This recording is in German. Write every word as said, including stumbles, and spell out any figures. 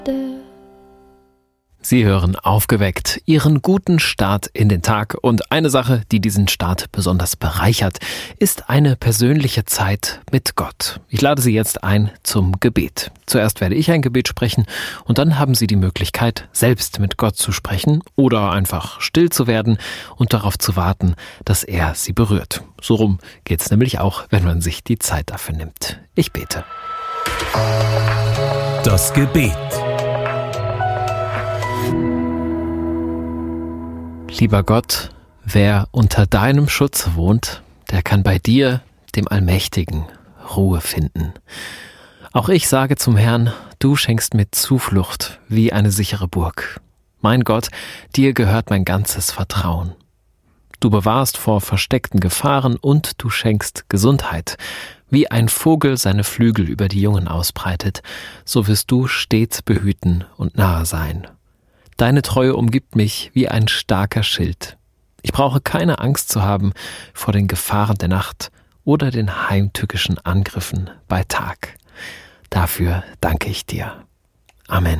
Sie hören Aufgeweckt, Ihren guten Start in den Tag. Und eine Sache, die diesen Start besonders bereichert, ist eine persönliche Zeit mit Gott. Ich lade Sie jetzt ein zum Gebet. Zuerst werde ich ein Gebet sprechen und dann haben Sie die Möglichkeit, selbst mit Gott zu sprechen oder einfach still zu werden und darauf zu warten, dass er Sie berührt. So rum geht's nämlich auch, wenn man sich die Zeit dafür nimmt. Ich bete. Das Gebet. Lieber Gott, wer unter deinem Schutz wohnt, der kann bei dir, dem Allmächtigen, Ruhe finden. Auch ich sage zum Herrn, du schenkst mir Zuflucht wie eine sichere Burg. Mein Gott, dir gehört mein ganzes Vertrauen. Du bewahrst vor versteckten Gefahren und du schenkst Gesundheit. Wie ein Vogel seine Flügel über die Jungen ausbreitet, so wirst du stets behüten und nahe sein. Deine Treue umgibt mich wie ein starker Schild. Ich brauche keine Angst zu haben vor den Gefahren der Nacht oder den heimtückischen Angriffen bei Tag. Dafür danke ich dir. Amen.